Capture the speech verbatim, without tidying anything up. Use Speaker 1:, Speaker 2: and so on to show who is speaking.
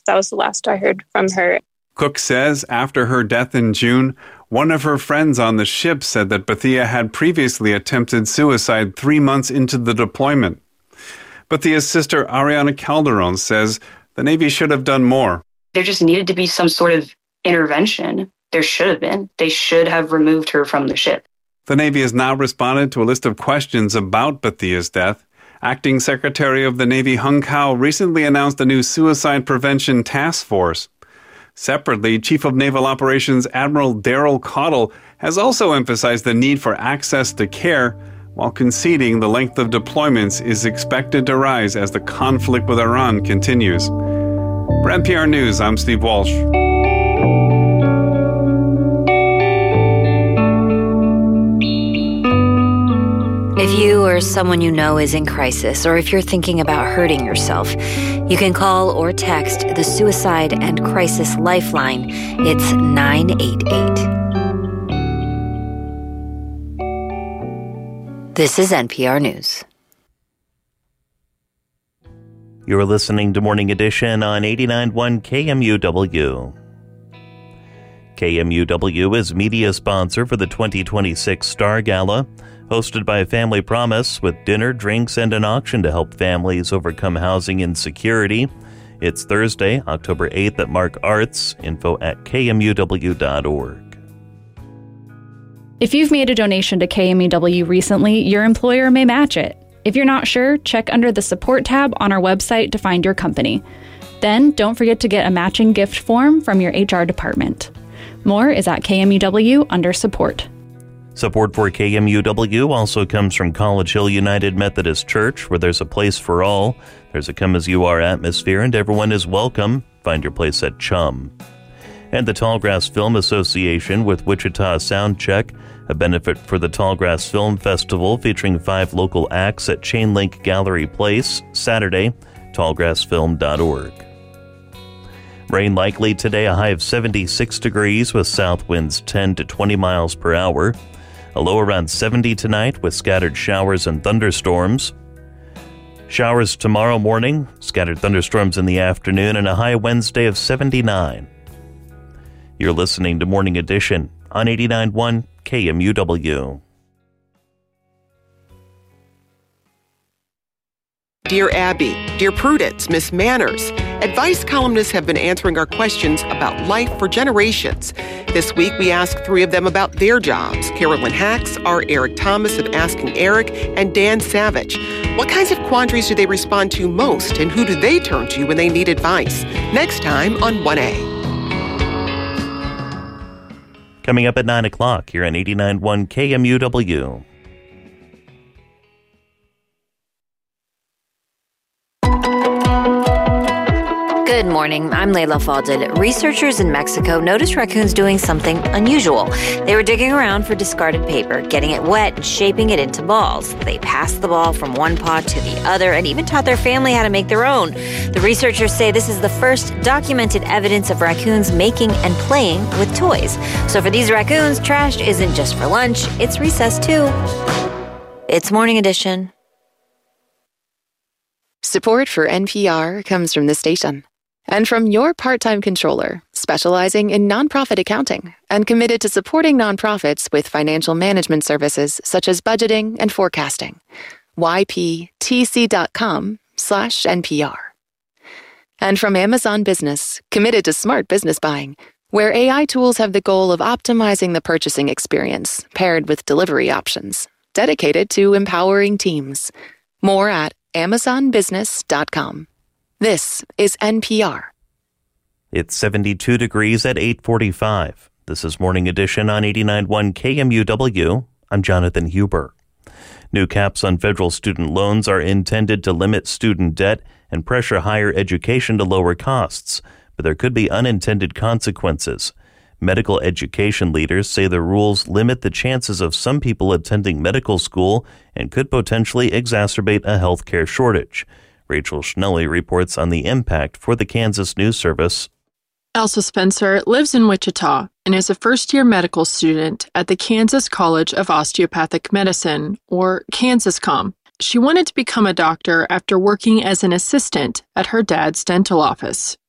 Speaker 1: That was the last I heard from her.
Speaker 2: Cook says after her death in June, one of her friends on the ship said that Bethia had previously attempted suicide three months into the deployment. Bethia's sister, Ariana Calderon, says the Navy should have done more.
Speaker 3: There just needed to be some sort of intervention. There should have been. They should have removed her from the ship.
Speaker 2: The Navy has now responded to a list of questions about Bethia's death. Acting Secretary of the Navy Hung Kao recently announced a new suicide prevention task force. Separately, Chief of Naval Operations Admiral Daryl Cottle has also emphasized the need for access to care, while conceding the length of deployments is expected to rise as the conflict with Iran continues. For N P R News, I'm Steve Walsh.
Speaker 4: If you or someone you know is in crisis, or if you're thinking about hurting yourself, you can call or text the Suicide and Crisis Lifeline. It's nine eight eight. This is N P R News.
Speaker 5: You're listening to Morning Edition on eighty-nine point one K M U W. K M U W is media sponsor for the twenty twenty-six Star Gala, hosted by Family Promise, with dinner, drinks, and an auction to help families overcome housing insecurity. It's Thursday, October eighth at Mark Arts. Info at K M U W dot org.
Speaker 6: If you've made a donation to K M U W recently, your employer may match it. If you're not sure, check under the Support tab on our website to find your company. Then, don't forget to get a matching gift form from your H R department. More is at K M U W under Support.
Speaker 5: Support for K M U W also comes from College Hill United Methodist Church, where there's a place for all. There's a come-as-you-are atmosphere, and everyone is welcome. Find your place at Chum. And the Tallgrass Film Association with Wichita Soundcheck, a benefit for the Tallgrass Film Festival featuring five local acts at Chainlink Gallery Place, Saturday, tallgrass film dot org. Rain likely today, a high of seventy-six degrees with south winds ten to twenty miles per hour. A low around seventy tonight with scattered showers and thunderstorms. Showers tomorrow morning, scattered thunderstorms in the afternoon, and a high Wednesday of seventy-nine. You're listening to Morning Edition on eighty-nine point one K M U W.
Speaker 7: Dear Abby, Dear Prudence, Miss Manners, advice columnists have been answering our questions about life for generations. This week, we asked three of them about their jobs. Carolyn Hacks, R. Eric Thomas of Asking Eric, and Dan Savage. What kinds of quandaries do they respond to most, and who do they turn to when they need advice? Next time on one A.
Speaker 5: Coming up at nine o'clock here on eighty-nine point one K M U W.
Speaker 4: Good morning. I'm Leila Fadel. Researchers in Mexico noticed raccoons doing something unusual. They were digging around for discarded paper, getting it wet and shaping it into balls. They passed the ball from one pot to the other and even taught their family how to make their own. The researchers say this is the first documented evidence of raccoons making and playing with toys. So for these raccoons, trash isn't just for lunch, it's recess too. It's Morning Edition.
Speaker 8: Support for N P R comes from the station. And from your part-time controller, specializing in nonprofit accounting and committed to supporting nonprofits with financial management services such as budgeting and forecasting. Y P T C dot com slash N P R. And from Amazon Business, committed to smart business buying, where A I tools have the goal of optimizing the purchasing experience paired with delivery options, dedicated to empowering teams. More at amazon business dot com. This is N P R.
Speaker 5: It's seventy-two degrees at eight forty-five. This is Morning Edition on eighty-nine point one K M U W. I'm Jonathan Huber. New caps on federal student loans are intended to limit student debt and pressure higher education to lower costs, but there could be unintended consequences. Medical education leaders say the rules limit the chances of some people attending medical school and could potentially exacerbate a healthcare shortage. Rachel Schnelly reports on the impact for the Kansas News Service.
Speaker 9: Elsa Spencer lives in Wichita and is a first-year medical student at the Kansas College of Osteopathic Medicine, or KansasCom. She wanted to become a doctor after working as an assistant at her dad's dental office.